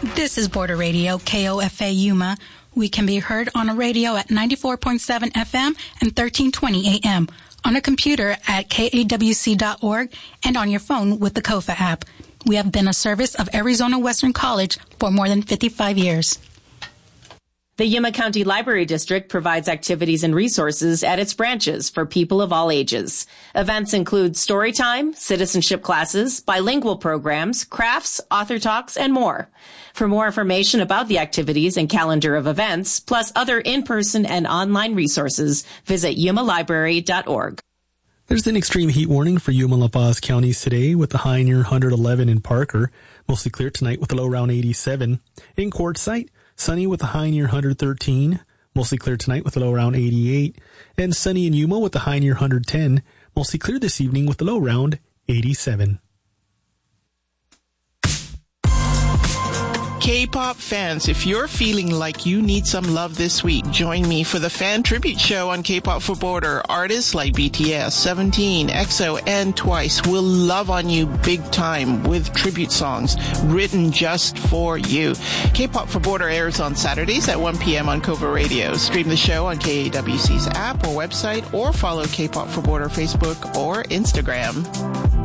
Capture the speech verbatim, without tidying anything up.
This is Border Radio, K O F A Yuma. We can be heard on a radio at ninety-four point seven F M and thirteen twenty A M, on a computer at K A W C dot org, and on your phone with the KOFA app. We have been a service of Arizona Western College for more than fifty-five years. The Yuma County Library District provides activities and resources at its branches for people of all ages. Events include story time, citizenship classes, bilingual programs, crafts, author talks, and more. For more information about the activities and calendar of events, plus other in-person and online resources, visit yuma library dot org. There's an extreme heat warning for Yuma and La Paz counties today, with the high near one hundred eleven in Parker. Mostly clear tonight with a low around eighty-seven. In Quartzsite, sunny with a high near one hundred thirteen. Mostly clear tonight with a low around eighty-eight. And sunny in Yuma with a high near one hundred ten. Mostly clear this evening with a low around eighty-seven. K-pop fans, if you're feeling like you need some love this week, join me for the fan tribute show on K-pop for Border. Artists like B T S, Seventeen, E X O, and Twice will love on you big time with tribute songs written just for you. K-pop for Border airs on Saturdays at one p.m. on KOFA Radio. Stream the show on K A W C's app or website, or follow K-pop for Border Facebook or Instagram.